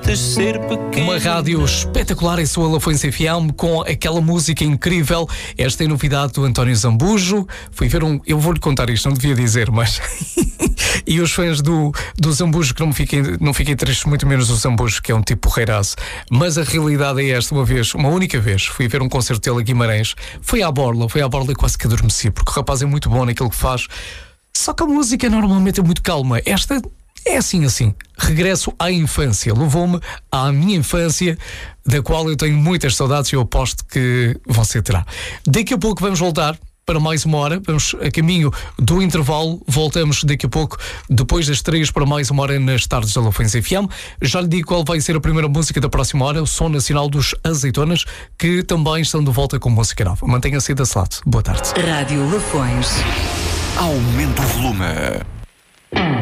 aceitas ser pequeno. Uma rádio espetacular em sua Lafões FM, com aquela música incrível. Esta é a novidade do António Zambujo. Fui ver eu vou-lhe contar isto, não devia dizer, mas e os fãs do Zambujo que não fiquem tristes, muito menos o Zambujo, que é um tipo porreiraço. Mas a realidade é esta: uma única vez fui ver um concerto dele a Guimarães. Foi à borla e quase que adormeci, porque o rapaz é muito bom naquilo que faz. Só que a música normalmente é muito calma. Esta é assim. Regresso à infância. Levou-me à minha infância, da qual eu tenho muitas saudades e eu aposto que você terá. Daqui a pouco vamos voltar para mais uma hora. Vamos a caminho do intervalo. Voltamos daqui a pouco, depois das 3, para mais uma hora nas tardes da Lafões FM. Já lhe digo qual vai ser a primeira música da próxima hora: o Som Nacional dos Azeitonas, que também estão de volta com música nova. Mantenha-se desse lado. Boa tarde. Rádio Lafões. Aumenta o volume.